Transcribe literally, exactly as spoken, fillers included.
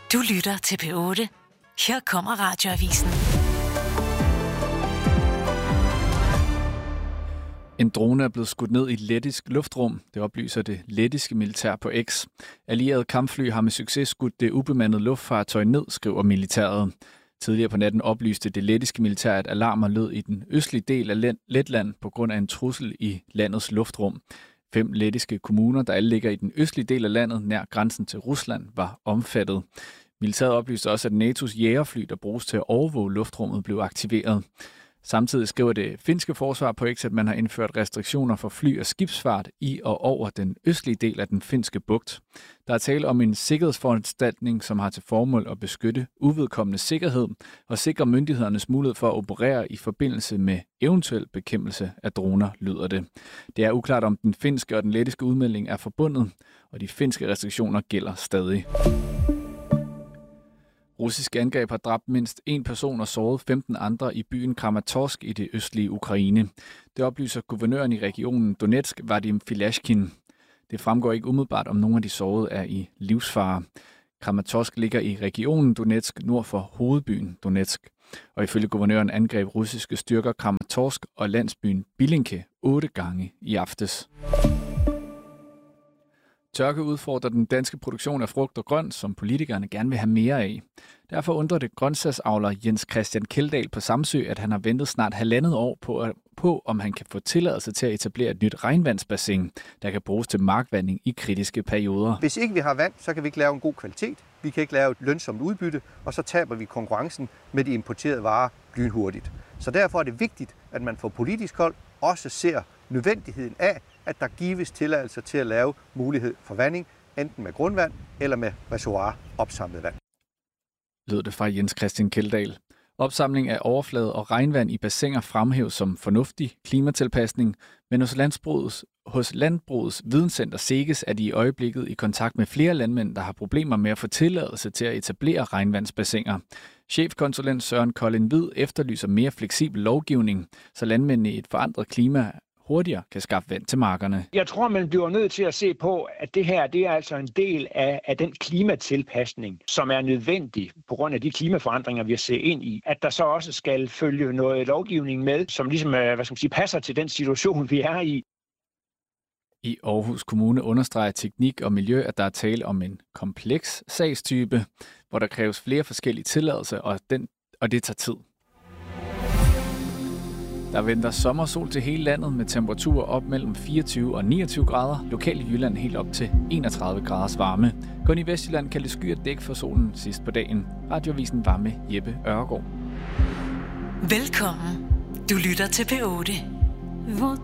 Du lytter til P otte. Her kommer Radioavisen. En drone er blevet skudt ned i lettisk luftrum. Det oplyser det lettiske militær på X. Allierede kampfly har med succes skudt det ubemandede luftfartøj ned, skriver militæret. Tidligere på natten oplyste det lettiske militær, at alarmer lød i den østlige del af Letland på grund af en trussel i landets luftrum. Fem lettiske kommuner, der alle ligger i den østlige del af landet, nær grænsen til Rusland, var omfattet. Militæret oplyste også, at N A T O's jægerfly, der bruges til at overvåge luftrummet, blev aktiveret. Samtidig skriver det finske forsvar på X, at man har indført restriktioner for fly- og skibsfart i og over den østlige del af den finske bugt. Der er tale om en sikkerhedsforanstaltning, som har til formål at beskytte uvedkommende sikkerhed og sikre myndighedernes mulighed for at operere i forbindelse med eventuel bekæmpelse af droner, lyder det. Det er uklart, om den finske og den lettiske udmelding er forbundet, og de finske restriktioner gælder stadig. Russiske angreb har dræbt mindst en person og såret femten andre i byen Kramatorsk i det østlige Ukraine. Det oplyser guvernøren i regionen Donetsk, Vadim Filashkin. Det fremgår ikke umiddelbart, om nogle af de sårede er i livsfare. Kramatorsk ligger i regionen Donetsk nord for hovedbyen Donetsk. Og ifølge guvernøren angreb russiske styrker Kramatorsk og landsbyen Bilinke otte gange i aftes. Tørke udfordrer den danske produktion af frugt og grønt, som politikerne gerne vil have mere af. Derfor undrer det grøntsagsavler Jens Christian Kjeldahl på Samsø, at han har ventet snart halvandet år på, på, om han kan få tilladelse til at etablere et nyt regnvandsbassin, der kan bruges til markvanding i kritiske perioder. Hvis ikke vi har vand, så kan vi ikke lave en god kvalitet. Vi kan ikke lave et lønsomt udbytte, og så taber vi konkurrencen med de importerede varer lynhurtigt. Så derfor er det vigtigt, at man fra politisk hold også ser nødvendigheden af, at der gives tilladelser til at lave mulighed for vanding, enten med grundvand eller med reservoir opsamlet vand. Lød det fra Jens Christian Kjeldahl. Opsamling af overflade og regnvand i bassiner fremhæves som fornuftig klimatilpasning, men hos landbrugets, hos landbrugets videnscenter SEGES er de i øjeblikket i kontakt med flere landmænd, der har problemer med at få tilladelse til at etablere regnvandsbassiner. Chefkonsulent Søren Kolding Hvid efterlyser mere fleksibel lovgivning, så landmændene i et forandret klima hurtigere kan skaffe vand til markerne. Jeg tror, man bliver nødt til at se på, at det her det er altså en del af, af den klimatilpasning, som er nødvendig på grund af de klimaforandringer, vi ser ind i. At der så også skal følge noget lovgivning med, som ligesom hvad skal man sige, passer til den situation, vi er i. I Aarhus Kommune understreger teknik og miljø, at der er tale om en kompleks sagstype, hvor der kræves flere forskellige tilladelser, og, den, og det tager tid. Der venter sommersol til hele landet med temperaturer op mellem fireogtyve og niogtyve grader. Lokalt i Jylland helt op til enogtredive graders varme. Kun i Vestjylland kan det sky og dække for solen sidst på dagen. Radioavisen var med Jeppe Ørgaard. Velkommen. Du lytter til P otte. Hvor